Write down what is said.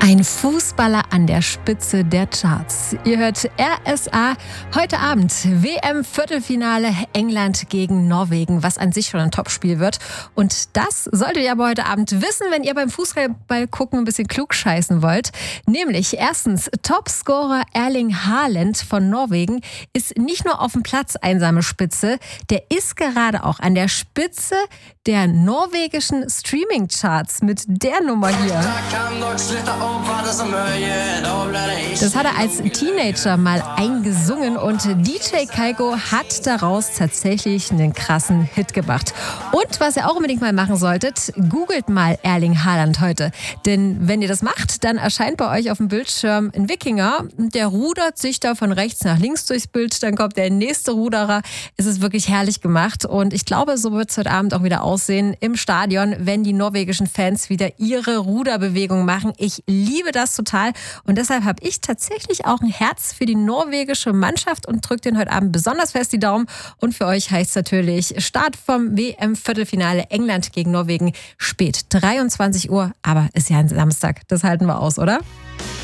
Ein Fußballer an der Spitze der Charts. Ihr hört RSA. Heute Abend WM-Viertelfinale England gegen Norwegen, was an sich schon ein Topspiel wird. Und das solltet ihr aber heute Abend wissen, wenn ihr beim Fußball gucken ein bisschen klugscheißen wollt. Nämlich erstens, Topscorer Erling Haaland von Norwegen ist nicht nur auf dem Platz einsame Spitze, der ist gerade auch an der Spitze der norwegischen Streaming-Charts mit der Nummer hier. Das hat er als Teenager mal eingesungen und DJ Kygo hat daraus tatsächlich einen krassen Hit gemacht. Und was ihr auch unbedingt mal machen solltet, googelt mal Erling Haaland heute. Denn wenn ihr das macht, dann erscheint bei euch auf dem Bildschirm ein Wikinger, der rudert sich da von rechts nach links durchs Bild, dann kommt der nächste Ruderer. Es ist wirklich herrlich gemacht und ich glaube, so wird es heute Abend auch wieder aussehen im Stadion, wenn die norwegischen Fans wieder ihre Ruderbewegung machen. Ich liebe das total und deshalb habe ich tatsächlich auch ein Herz für die norwegische Mannschaft und drücke den heute Abend besonders fest die Daumen. Und für euch heißt es natürlich Start vom WM-Viertelfinale England gegen Norwegen spät 23 Uhr, aber ist ja ein Samstag, das halten wir aus, oder?